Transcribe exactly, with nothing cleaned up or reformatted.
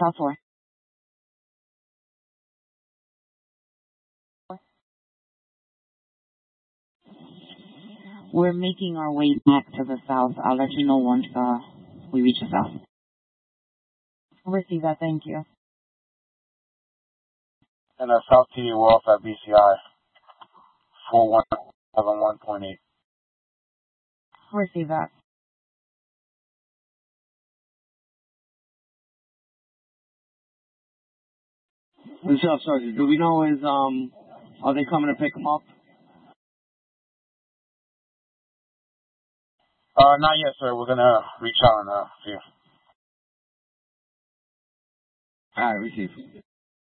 South four. We're making our way back to the south. I'll let you know once uh, we reach the south. Receive that, thank you. And uh, South T, we're off at B C I four one seven one point eight. Receive that. What's up, Sergeant? Do we know is, um, are they coming to pick him up? Uh, not yet, sir. We're gonna reach out and uh, see you. Alright, receive.